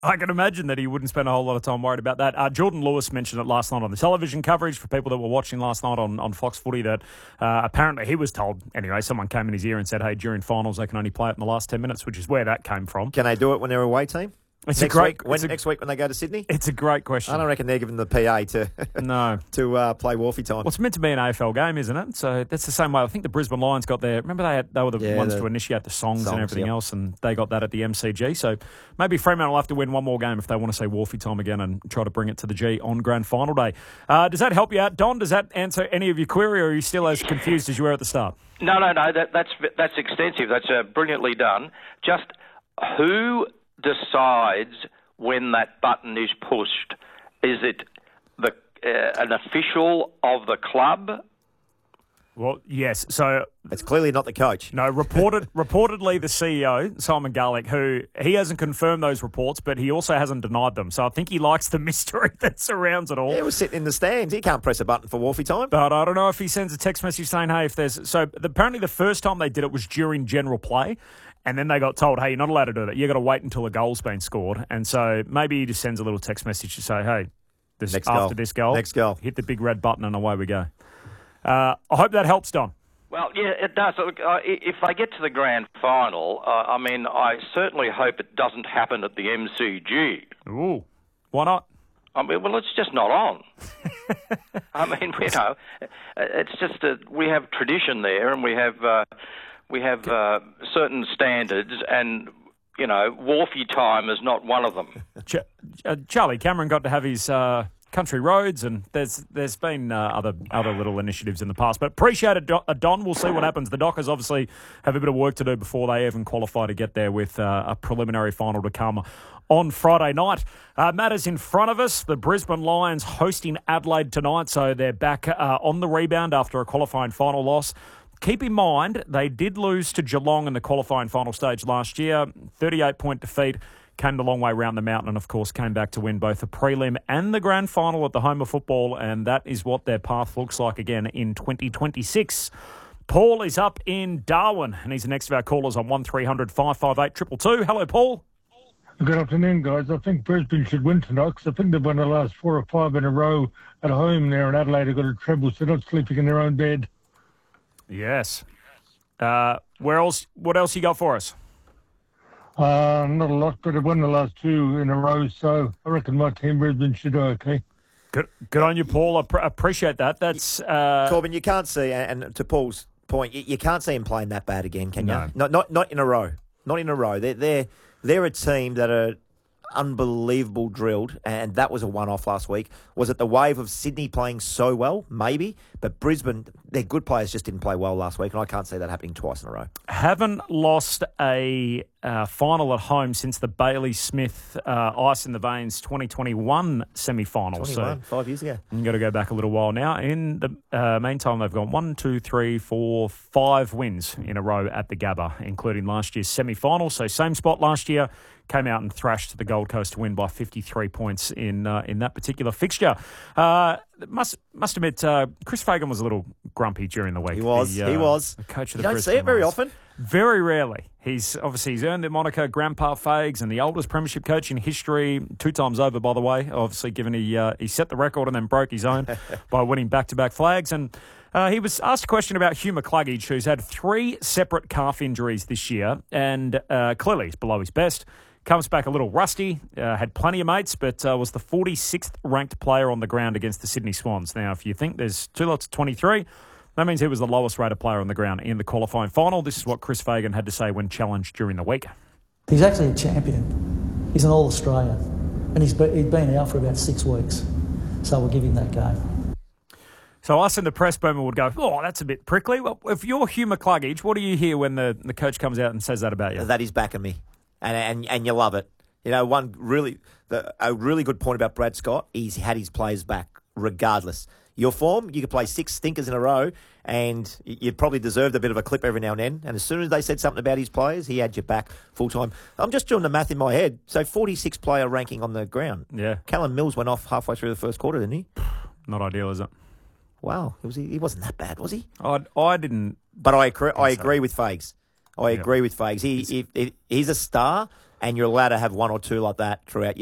I can imagine that he wouldn't spend a whole lot of time worried about that. Jordan Lewis mentioned it last night on the television coverage for people that were watching last night on Fox Footy that apparently he was told, anyway, someone came in his ear and said, hey, during finals they can only play it in the last 10 minutes, which is where that came from. Can they do it when they're away team? Next week when they go to Sydney? It's a great question. I don't reckon they're giving the PA to play Wolfie time. Well, it's meant to be an AFL game, isn't it? So that's the same way. I think the Brisbane Lions got their... Remember they were the ones to initiate the songs and everything else, and they got that at the MCG. So maybe Fremantle will have to win one more game if they want to say Wolfie time again and try to bring it to the G on Grand Final day. Does that help you out, Don? Does that answer any of your query, or are you still as confused as you were at the start? No. That's extensive. That's brilliantly done. Just who decides when that button is pushed? Is it an official of the club? Well, yes. So it's clearly not the coach. No, reportedly the CEO, Simon Garlick, who he hasn't confirmed those reports, but he also hasn't denied them. So I think he likes the mystery that surrounds it all. He was sitting in the stands. He can't press a button for Wolfie time. But I don't know if he sends a text message saying, hey, if there's... So apparently the first time they did it was during general play. And then they got told, hey, you're not allowed to do that. You've got to wait until a goal's been scored. And so maybe he just sends a little text message to say, hey, this goal, hit the big red button and away we go. I hope that helps, Don. Well, yeah, it does. Look, if they get to the grand final, I certainly hope it doesn't happen at the MCG. Ooh, why not? Well, it's just not on. It's just we have tradition there, and we have certain standards, and, Wolfie time is not one of them. Charlie Cameron got to have his country roads, and there's been other little initiatives in the past. But appreciate it, Don. We'll see what happens. The Dockers obviously have a bit of work to do before they even qualify to get there, with a preliminary final to come on Friday night. Matters in front of us. The Brisbane Lions hosting Adelaide tonight, so they're back on the rebound after a qualifying final loss. Keep in mind, they did lose to Geelong in the qualifying final stage last year. 38-point defeat, came the long way round the mountain, and of course came back to win both the prelim and the grand final at the home of football, and that is what their path looks like again in 2026. Paul is up in Darwin, and he's the next of our callers on 1300 558 222. Hello, Paul. Good afternoon, guys. I think Brisbane should win tonight, because I think they've won the last 4 or 5 in a row at home there, and Adelaide have got a treble, so they're not sleeping in their own bed. Yes. What else you got for us? Not a lot, but they've won the last 2 in a row, so I reckon my team, Brisbane, should do okay. Good on you, Paul. I appreciate that. That's Corbin, you can't see, and to Paul's point, you can't see him playing that bad again, can you? No. Not in a row. Not in a row. They're a team that are unbelievable drilled, and that was a one-off last week. Was it the wave of Sydney playing so well? Maybe. But Brisbane, their good players just didn't play well last week, and I can't see that happening twice in a row. Haven't lost a final at home since the Bailey Smith Ice in the Veins 2021 semi-final. 5 years ago. You've got to go back a little while now. In the meantime, they've gone 1, 2, 3, 4, 5 wins in a row at the Gabba, including last year's semi-final. So same spot last year. Came out and thrashed the Gold Coast to win by 53 points in that particular fixture. Must admit, Chris Fagan was a little grumpy during the week. He was. The coach of the Brisbane don't see it very Lions. often. Very rarely. He's earned the moniker Grandpa Fags, and the oldest premiership coach in history, 2 times over, by the way. Obviously, given he set the record and then broke his own by winning back-to-back flags. And he was asked a question about Hugh McCluggage, who's had 3 separate calf injuries this year, and clearly he's below his best. Comes back a little rusty, had plenty of mates, but was the 46th ranked player on the ground against the Sydney Swans. Now, if you think there's 2 lots of 23, that means he was the lowest rated player on the ground in the qualifying final. This is what Chris Fagan had to say when challenged during the week. He's actually a champion. He's an All-Australian, and he'd been out for about 6 weeks, so we'll give him that game. So us in the press boomer would go, oh, that's a bit prickly. Well, if you're Hugh McCluggage, what do you hear when the coach comes out and says that about you? That he's backing me. And you love it. A really good point about Brad Scott, he's had his players back regardless. Your form, you could play 6 stinkers in a row, and you'd probably deserved a bit of a clip every now and then. And as soon as they said something about his players, he had you back full time. I'm just doing the math in my head. So 46 player ranking on the ground. Yeah. Callum Mills went off halfway through the first quarter, didn't he? Not ideal, is it? Wow. He wasn't that bad, was he? I didn't. But I agree with Fags. I agree with Fags. He's a star, and you're allowed to have one or two like that throughout your